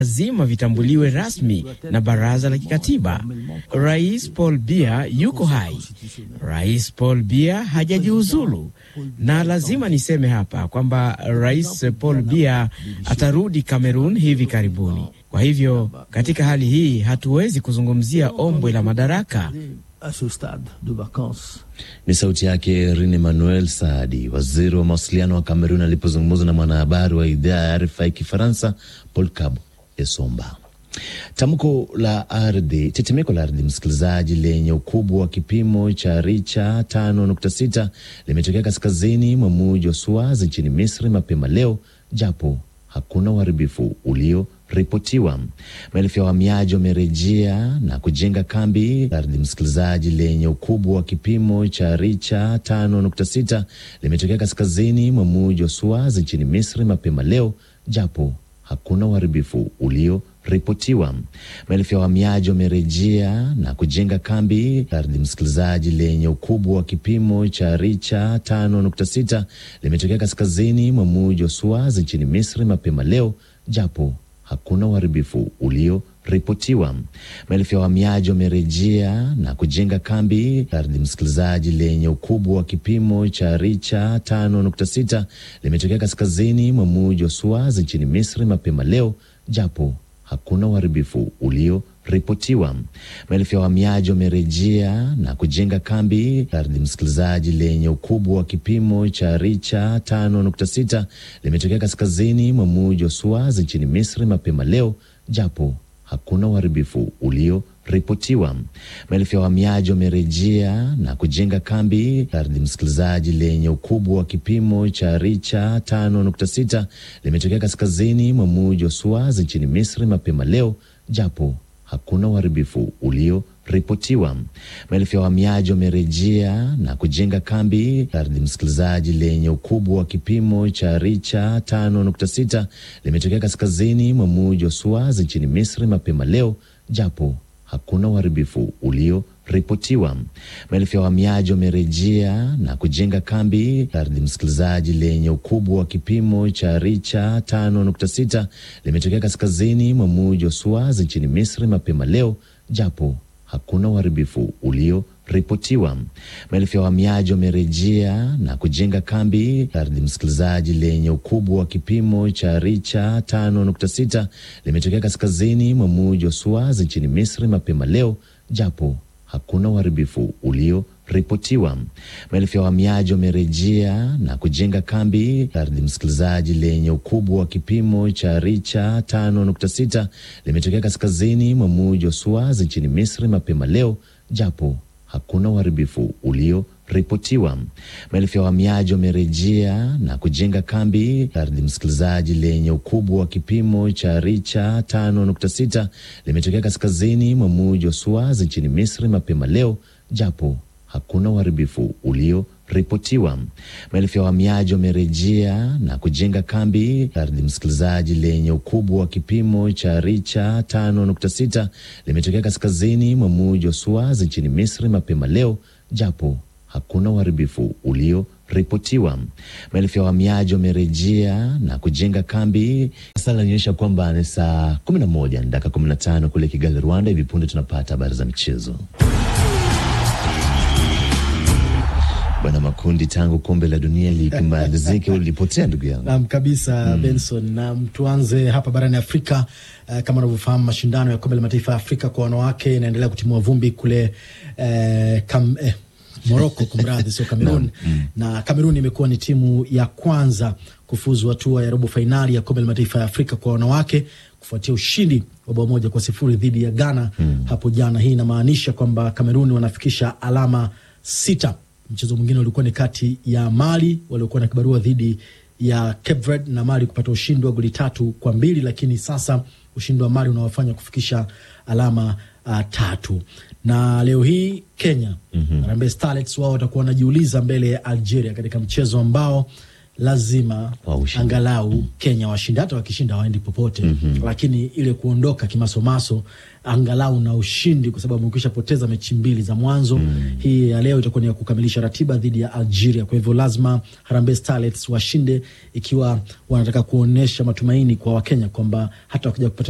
lazima vitambuliwe rasmi na baraza la kikatiba. Rais Paul Biya yuko hai. Rais Paul Biya hajajiuzulu. Na lazima niseme hapa kwamba Rais Paul Biya atarudi Kamerun hivi karibuni. Kwa hivyo, katika hali hii hatuwezi kuzungumzia ombwe la madaraka. Ni sauti yake Rene Manuel Saadi, waziri wa mawasiliano wa Kamerun, alipozungumza na mwanahabari wa idhaa ya RFI Kifaransa Paul Kabo Esomba. Tamko la ardhi, tetemeko la ardhi msikilizaji, lenye ukubwa wa kipimo cha richa 5.6 limetokea kaskazini mwa mji wa Suez nchini Misri mapema leo, japo hakuna uharibifu ulioripotiwa. Maelfu ya wahamiaji wamerejea na kujenga kambi. Ardhi msikilizaji, lenye ukubwa wa kipimo cha richa 5.6 limetokea kaskazini mwa mji wa Suez nchini Misri mapema leo, japo hakuna uharibifu ulioripotiwa. Maelfu ya wahamiaji wamerejea na kujenga kambi. Ardhi msikilizaji, lenye ukubwa wa kipimo cha richa 5.6 limetokea kaskazini mwa mji wa Suez nchini Misri mapema leo, japo hakuna uharibifu ulioripotiwa. Maelfu ya wahamiaji wamerejea na kujenga kambi. Ardhi msikilizaji, lenye ukubwa wa kipimo cha richa 5.6 limetokea kaskazini mwa mji wa Suez nchini Misri mapema leo, japo hakuna uharibifu ulioripotiwa. Maelfu ya wahamiaji wamerejea na kujenga kambi. Ardhi msikilizaji, lenye ukubwa wa kipimo cha richa 5.6 limetokea kaskazini mwa mji wa Suez nchini Misri mapema leo, japo hakuna uharibifu ulioripotiwa. Maelfu ya wahamiaji wamerejea na kujenga kambi. Ardhi msikilizaji, lenye ukubwa wa kipimo cha richa 5.6 limetokea kaskazini mwa mji wa Suez nchini Misri mapema leo, japo hakuna uharibifu ulioripotiwa. Maelfu ya wahamiaji wamerejea na kujenga kambi. Ardhi msikilizaji, lenye ukubwa wa kipimo cha richa 5.6 limetokea kaskazini mwa mji wa Suez nchini Misri mapema leo, japo hakuna uharibifu ulioripotiwa. Maelfu ya wahamiaji wamerejea na kujenga kambi. Ardhi msikilizaji, lenye ukubwa wa kipimo cha richa 5.6 limetokea kaskazini mwa mji wa Suez nchini Misri mapema leo, japo hakuna uharibifu ulioripotiwa. Maelfu ya wahamiaji wamerejea na kujenga kambi. Ardhi msikilizaji, lenye ukubwa wa kipimo cha richa 5.6 limetokea kaskazini mwa mji wa Suez nchini Misri mapema leo, japo hakuna uharibifu ulioripotiwa. Maelfu ya wahamiaji wamerejea na kujenga kambi. Ardhi msikilizaji, lenye ukubwa wa kipimo cha richa 5.6 limetokea kaskazini mwa mji wa Suez nchini Misri mapema leo, japo hakuna uharibifu ulioripotiwa. Maelfu ya wahamiaji wamerejea na kujenga kambi. Ardhi msikilizaji, lenye ukubwa wa kipimo cha richa 5.6 limetokea kaskazini mwa mji wa Suez nchini Misri mapema leo, japo hakuna uharibifu ulioripotiwa. Maelfu ya wahamiaji wamerejea na kujenga kambi. Ardhi msikilizaji, lenye ukubwa wa kipimo cha richa 5.6 limetokea kaskazini mwa mji wa Suez nchini Misri mapema leo, japo hakuna uharibifu ulioripotiwa. Maelfu ya wahamiaji wamerejea na kujenga kambi. Sasa inaonyesha kwamba ni saa 11 dakika 15 kule Kigali, Rwanda. Hivi punde tunapata habari za michezo. Bwana Makundi, tangu kombe la dunia likimalizika ulipotea ndugu yangu. Naam kabisa Benson, na tuanze hapa barani Afrika. Kama unavyofahamu, mashindano ya kombe la mataifa ya Afrika kwa wanawake yanaendelea kutimua vumbi kule Morocco, kumradhi, sio Kamerun. Na Kamerun imekuwa ni timu ya kwanza kufuzu hatua ya robo finali ya kombe la mataifa ya Afrika kwa wanawake kufuatia ushindi wa bao 1-0 dhidi ya Ghana hapo jana. Hii inamaanisha kwamba Kamerun wanafikisha alama 6. Mchezo mwingine ulikuwa ni kati ya Mali waliokuwa na kibarua dhidi ya Cape Verde, na Mali kupata ushindi wa goli 3-2, lakini sasa ushindi wa Mali unawafanya kufikisha alama 3. Na leo hii Kenya, Harambee Starlets wao watakuwa wanajiuliza mbele ya Algeria katika mchezo ambao lazima angalau Kenya washinde. Hata wakishinda hawaendi popote, lakini ile kuondoka kimasomaso angalau na ushindi, kwa sababu mkisha poteza mechi 2 za mwanzo. Hii ya leo itakuwa ni ya kukamilisha ratiba dhidi ya Algeria. Kwa hivyo lazima Harambee Starlets washinde ikiwa wanataka kuonesha matumaini kwa Wakenya kwamba hata wakija kupata